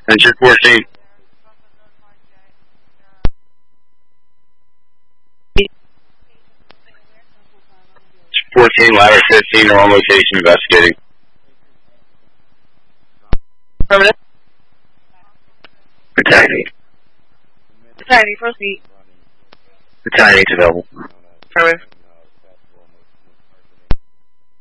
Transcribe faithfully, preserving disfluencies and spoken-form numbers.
Enter fourteen. fourteen, ladder fifteen, wrong location, investigating. Affirmative. Battalion. Battalion, proceed. Battalion available. Affirmative.